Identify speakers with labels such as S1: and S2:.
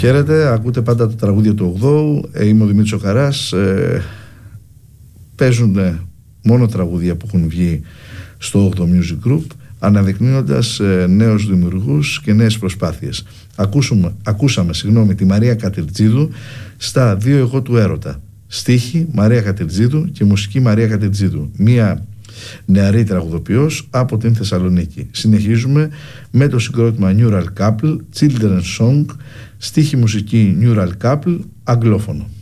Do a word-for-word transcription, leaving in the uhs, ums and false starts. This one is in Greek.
S1: Χαίρετε, ακούτε πάντα τα τραγούδια του ογδόου. ε, Είμαι ο Δημήτρης ο Χαράς. ε, Παίζουν μόνο τραγούδια που έχουν βγει στο ογδόου Music Group, αναδεικνύοντας ε, νέους δημιουργούς και νέες προσπάθειες. Ακούσουμε, ακούσαμε συγγνώμη, τη Μαρία Κατερτζίδου στα «Δύο εγώ του έρωτα». Στίχη Μαρία Κατερτζίδου και μουσική Μαρία Κατερτζίδου, μία νεαρή τραγουδοποιός από την Θεσσαλονίκη. Συνεχίζουμε με το συγκρότημα Neural Couple, Children's Song, στίχη μουσική Neural Couple, αγγλόφωνο.